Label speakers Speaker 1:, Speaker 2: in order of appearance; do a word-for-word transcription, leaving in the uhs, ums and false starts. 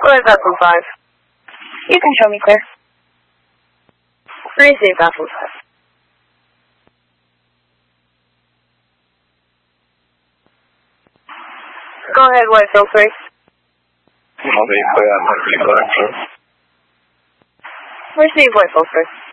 Speaker 1: Go ahead, vessel five.
Speaker 2: You can show me clear.
Speaker 1: Receive vessel five. Go ahead, Whitefield three.
Speaker 3: I'll be clear on the correct.
Speaker 1: Receive Whitefield three.